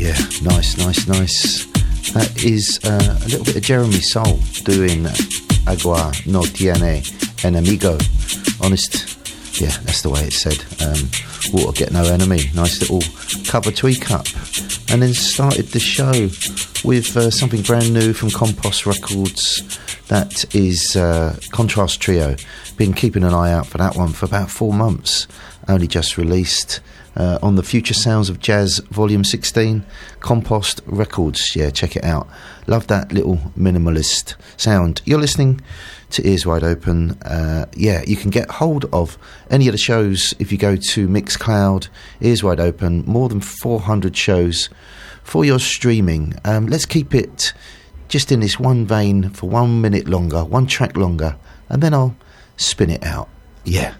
Yeah, nice. That is a little bit of Jeremy Soule doing Agua no tiene enemigo. Honest, yeah, that's the way it's said. Water get no enemy. Nice little cover tweak up. And then started the show with something brand new from Compost Records. That is Contrast Trio. Been keeping an eye out for that one for about 4 months. Only just released on the Future Sounds of Jazz Volume 16, Compost Records. Yeah, check it out. Love that little minimalist sound. You're listening to Ears Wide Open. Yeah, you can get hold of any of the shows if you go to Mixcloud, Ears Wide Open. More than 400 shows for your streaming. Let's keep it just in this one vein for 1 minute longer, one track longer, and then I'll spin it out. Yeah.